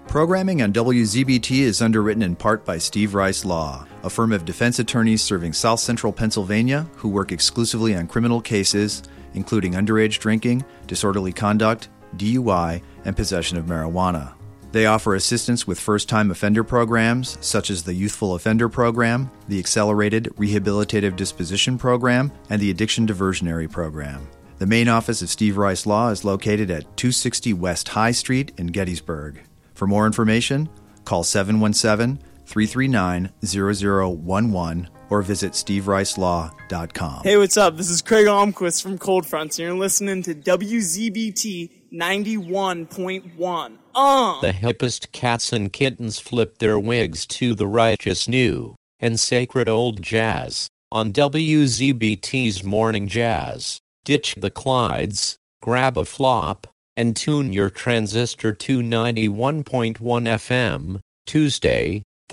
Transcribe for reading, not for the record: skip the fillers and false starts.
Programming on WZBT is underwritten in part by Steve Rice Law, a firm of defense attorneys serving South Central Pennsylvania who work exclusively on criminal cases, including underage drinking, disorderly conduct, DUI, and possession of marijuana. They offer assistance with first-time offender programs, such as the Youthful Offender Program, the Accelerated Rehabilitative Disposition Program, and the Addiction Diversionary Program. The main office of Steve Rice Law is located at 260 West High Street in Gettysburg. For more information, call 717-339-0011 or visit stevericelelaw.com. Hey, what's up? This is Craig Almquist from Cold Fronts, and you're listening to WZBT 91.1. The hippest cats and kittens flip their wigs to the righteous new and sacred old jazz on WZBT's Morning Jazz. Ditch the Clydes, grab a flop, and tune your transistor to 91.1 FM, Tuesday,